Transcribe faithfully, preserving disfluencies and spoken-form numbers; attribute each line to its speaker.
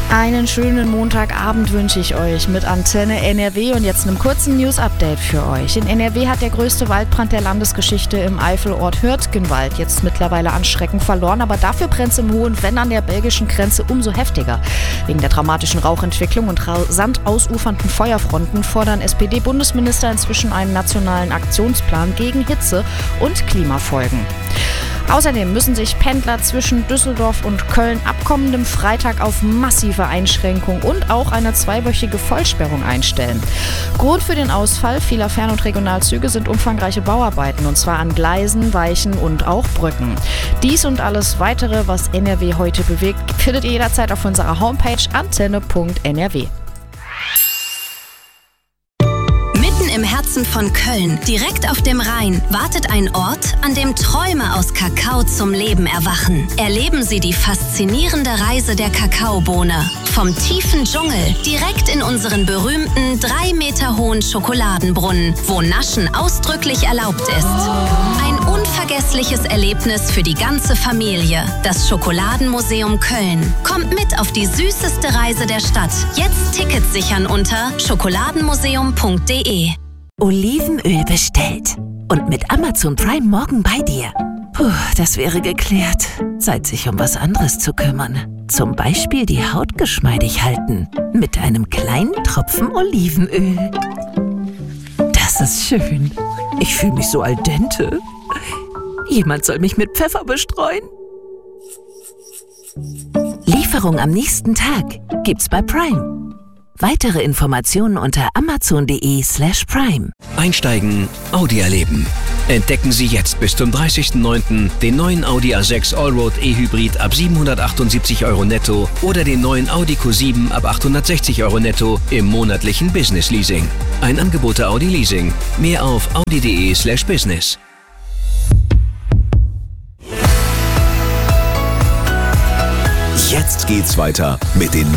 Speaker 1: Einen schönen Montagabend wünsche ich euch mit Antenne N R W und jetzt einem kurzen News-Update für euch. In N R W hat der größte Waldbrand der Landesgeschichte im Eifelort Hürtgenwald jetzt mittlerweile an Schrecken verloren, aber dafür brennt es im Hohen Venn an der belgischen Grenze umso heftiger. Wegen der dramatischen Rauchentwicklung und rasant ausufernden Feuerfronten fordern S P D-Bundesminister inzwischen einen nationalen Aktionsplan gegen Hitze und Klimafolgen. Außerdem müssen sich Pendler zwischen Düsseldorf und Köln ab kommendem Freitag auf massive Einschränkungen und auch eine zweiwöchige Vollsperrung einstellen. Grund für den Ausfall vieler Fern- und Regionalzüge sind umfangreiche Bauarbeiten, und zwar an Gleisen, Weichen und auch Brücken. Dies und alles weitere, was N R W heute bewegt, findet ihr jederzeit auf unserer Homepage antenne punkt n r w.
Speaker 2: Im Herzen von Köln, direkt auf dem Rhein, wartet ein Ort, an dem Träume aus Kakao zum Leben erwachen. Erleben Sie die faszinierende Reise der Kakaobohne. Vom tiefen Dschungel direkt in unseren berühmten drei Meter hohen Schokoladenbrunnen, wo Naschen ausdrücklich erlaubt ist. Ein unvergessliches Erlebnis für die ganze Familie. Das Schokoladenmuseum Köln. Kommt mit auf die süßeste Reise der Stadt. Jetzt Tickets sichern unter schokoladenmuseum punkt de.
Speaker 3: Olivenöl bestellt. Und mit Amazon Prime morgen bei dir. Puh, das wäre geklärt. Zeit, sich um was anderes zu kümmern. Zum Beispiel die Haut geschmeidig halten. Mit einem kleinen Tropfen Olivenöl. Das ist schön. Ich fühle mich so al dente. Jemand soll mich mit Pfeffer bestreuen. Lieferung am nächsten Tag gibt's bei Prime. Weitere Informationen unter amazon punkt de slash prime.
Speaker 4: Einsteigen, Audi erleben. Entdecken Sie jetzt bis zum dreißigsten neunten den neuen Audi A sechs Allroad E-Hybrid ab siebenhundertachtundsiebzig Euro netto oder den neuen Audi Q sieben ab achthundertsechzig Euro netto im monatlichen Business Leasing. Ein Angebot der Audi Leasing. Mehr auf audi punkt de slash business.
Speaker 5: Jetzt geht's weiter mit den